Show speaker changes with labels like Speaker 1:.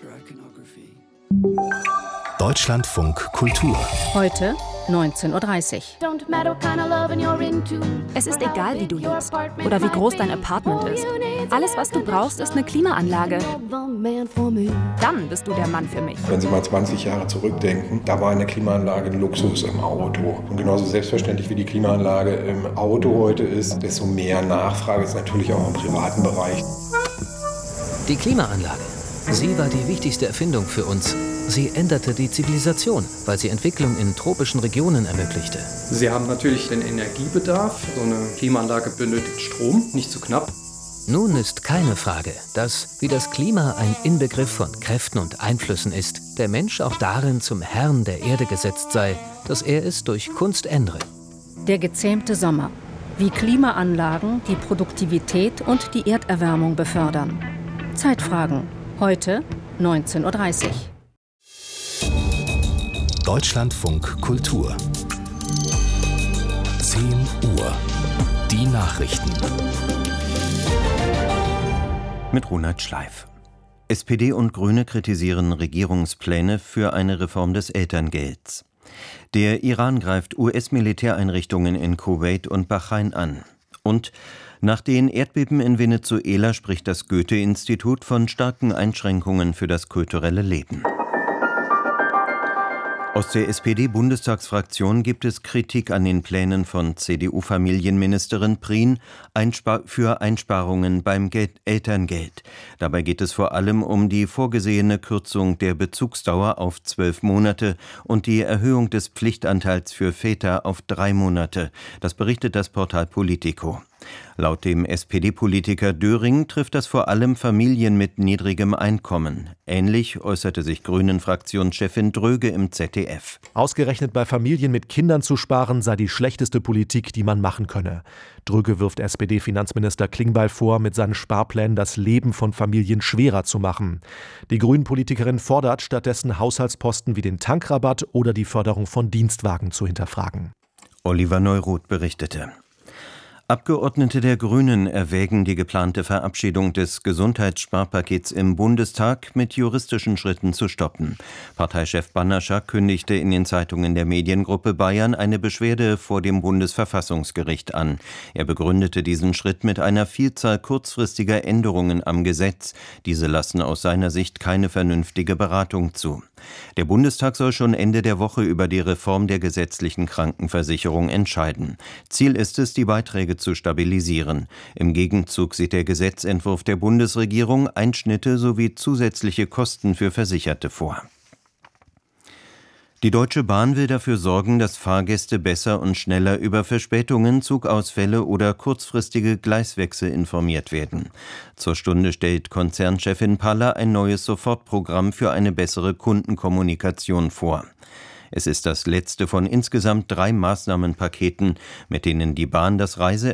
Speaker 1: Deutschlandfunk Kultur.
Speaker 2: Heute 19:30 Uhr.
Speaker 3: Es ist egal, wie du lebst oder wie groß dein Apartment ist. Alles, was du brauchst, ist eine Klimaanlage. Dann bist du der Mann für mich.
Speaker 4: Wenn Sie mal 20 Jahre zurückdenken, da war eine Klimaanlage ein Luxus im Auto. Und genauso selbstverständlich wie die Klimaanlage im Auto heute ist, desto mehr Nachfrage ist natürlich auch im privaten Bereich.
Speaker 5: Die Klimaanlage. Sie war die wichtigste Erfindung für uns. Sie änderte die Zivilisation, weil sie Entwicklung in tropischen Regionen ermöglichte.
Speaker 6: Sie haben natürlich den Energiebedarf. So eine Klimaanlage benötigt Strom, nicht zu knapp.
Speaker 5: Nun ist keine Frage, dass, wie das Klima ein Inbegriff von Kräften und Einflüssen ist, der Mensch auch darin zum Herrn der Erde gesetzt sei, dass er es durch Kunst ändere.
Speaker 2: Der gezähmte Sommer. Wie Klimaanlagen die Produktivität und die Erderwärmung befördern. Zeitfragen. Heute 19:30 Uhr.
Speaker 1: Deutschlandfunk Kultur. 10 Uhr. Die Nachrichten.
Speaker 7: Mit Ronald Schleif. SPD und Grüne kritisieren Regierungspläne für eine Reform des Elterngelds. Der Iran greift US-Militäreinrichtungen in Kuwait und Bahrain an. Und nach den Erdbeben in Venezuela spricht das Goethe-Institut von starken Einschränkungen für das kulturelle Leben. Aus der SPD-Bundestagsfraktion gibt es Kritik an den Plänen von CDU-Familienministerin Prien für Einsparungen beim Elterngeld. Dabei geht es vor allem um die vorgesehene Kürzung der Bezugsdauer auf 12 Monate und die Erhöhung des Pflichtanteils für Väter auf 3 Monate. Das berichtet das Portal Politico. Laut dem SPD-Politiker Döring trifft das vor allem Familien mit niedrigem Einkommen. Ähnlich äußerte sich Grünen-Fraktionschefin Dröge im ZDF.
Speaker 8: Ausgerechnet bei Familien mit Kindern zu sparen, sei die schlechteste Politik, die man machen könne. Dröge wirft SPD-Finanzminister Klingbeil vor, mit seinen Sparplänen das Leben von Familien schwerer zu machen. Die Grünen-Politikerin fordert stattdessen, Haushaltsposten wie den Tankrabatt oder die Förderung von Dienstwagen zu hinterfragen.
Speaker 7: Oliver Neuroth berichtete. Abgeordnete der Grünen erwägen die geplante Verabschiedung des Gesundheitssparpakets im Bundestag mit juristischen Schritten zu stoppen. Parteichef Bannerschak kündigte in den Zeitungen der Mediengruppe Bayern eine Beschwerde vor dem Bundesverfassungsgericht an. Er begründete diesen Schritt mit einer Vielzahl kurzfristiger Änderungen am Gesetz. Diese lassen aus seiner Sicht keine vernünftige Beratung zu. Der Bundestag soll schon Ende der Woche über die Reform der gesetzlichen Krankenversicherung entscheiden. Ziel ist es, die Beiträge zu stabilisieren. Im Gegenzug sieht der Gesetzentwurf der Bundesregierung Einschnitte sowie zusätzliche Kosten für Versicherte vor. Die Deutsche Bahn will dafür sorgen, dass Fahrgäste besser und schneller über Verspätungen, Zugausfälle oder kurzfristige Gleiswechsel informiert werden. Zur Stunde stellt Konzernchefin Paller ein neues Sofortprogramm für eine bessere Kundenkommunikation vor. Es ist das letzte von insgesamt 3 Maßnahmenpaketen, mit denen die Bahn das